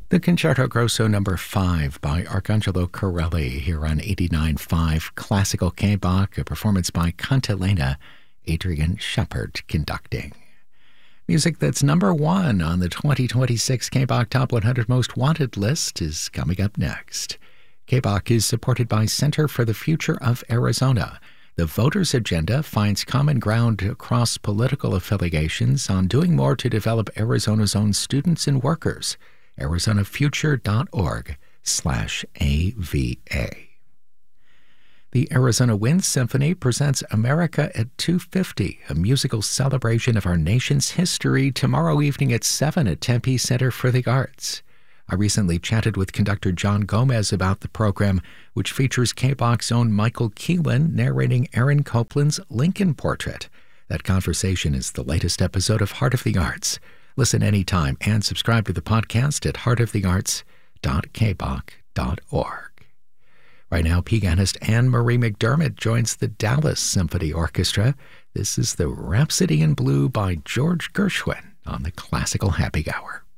The Concerto Grosso No. 5 by Arcangelo Corelli here on 89.5 Classical K-Bach, a performance by Cantilena, Adrian Shepard conducting. Music that's number 1 on the 2026 K-Bach Top 100 Most Wanted list is coming up next. K-Bach is supported by Center for the Future of Arizona. The Voters' Agenda finds common ground across political affiliations on doing more to develop Arizona's own students and workers. arizonafuture.org/AVA. The Arizona Wind Symphony presents America at 250, a musical celebration of our nation's history, tomorrow evening at 7 at Tempe Center for the Arts. I recently chatted with conductor John Gomez about the program, which features K-Bach's own Michael Keelan narrating Aaron Copland's Lincoln Portrait. That conversation is the latest episode of Heart of the Arts. Listen anytime and subscribe to the podcast at heartofthearts.kbach.org. Right now, pianist Anne-Marie McDermott joins the Dallas Symphony Orchestra. This is the Rhapsody in Blue by George Gershwin on the Classical Happy Hour.